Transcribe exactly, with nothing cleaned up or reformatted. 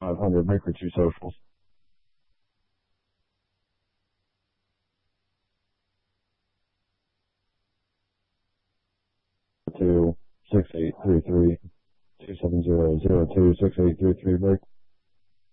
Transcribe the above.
five hundred, break for two socials. Two six eight three three two seven zero zero two six eight three three break.